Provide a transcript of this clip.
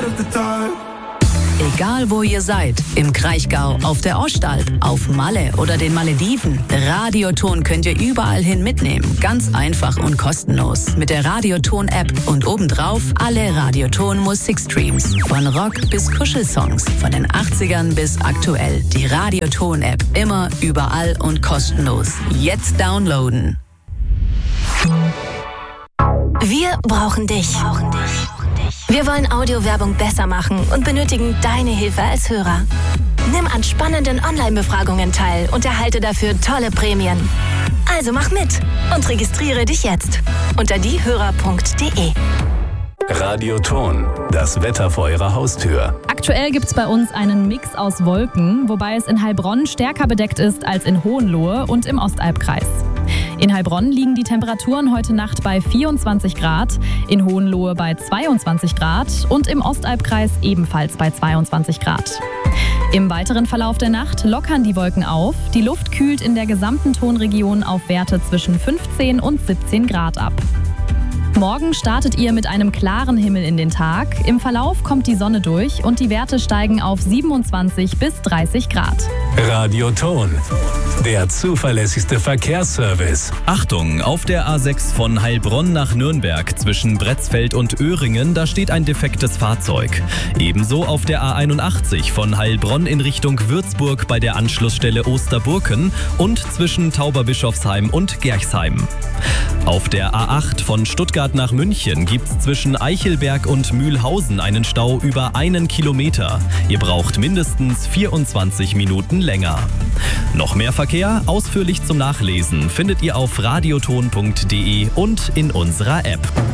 Egal wo ihr seid, im Kraichgau, auf der Ostalb, auf Malle oder den Malediven, Radioton könnt ihr überall hin mitnehmen. Ganz einfach und kostenlos. Mit der Radioton-App und obendrauf alle Radioton-Musikstreams. Von Rock bis Kuschelsongs, von den 80ern bis aktuell. Die Radioton-App immer, überall und kostenlos. Jetzt downloaden. Wir brauchen dich. Wir wollen Audiowerbung besser machen und benötigen deine Hilfe als Hörer. Nimm an spannenden Online-Befragungen teil und erhalte dafür tolle Prämien. Also mach mit und registriere dich jetzt unter diehörer.de. Radioton, das Wetter vor Ihrer Haustür. Aktuell gibt es bei uns einen Mix aus Wolken, wobei es in Heilbronn stärker bedeckt ist als in Hohenlohe und im Ostalbkreis. In Heilbronn liegen die Temperaturen heute Nacht bei 24 Grad, in Hohenlohe bei 22 Grad und im Ostalbkreis ebenfalls bei 22 Grad. Im weiteren Verlauf der Nacht lockern die Wolken auf. Die Luft kühlt in der gesamten Tonregion auf Werte zwischen 15 und 17 Grad ab. Morgen startet ihr mit einem klaren Himmel in den Tag. Im Verlauf kommt die Sonne durch und die Werte steigen auf 27 bis 30 Grad. Radioton, der zuverlässigste Verkehrsservice. Achtung, auf der A6 von Heilbronn nach Nürnberg zwischen Bretzfeld und Öhringen, da steht ein defektes Fahrzeug. Ebenso auf der A81 von Heilbronn in Richtung Würzburg bei der Anschlussstelle Osterburken und zwischen Tauberbischofsheim und Gerchsheim. Auf der A8 von Stuttgart nach München gibt's zwischen Eichelberg und Mühlhausen einen Stau über 1 Kilometer. Ihr braucht mindestens 24 Minuten länger. Noch mehr Verkehr, ausführlich zum Nachlesen, findet ihr auf radioton.de und in unserer App.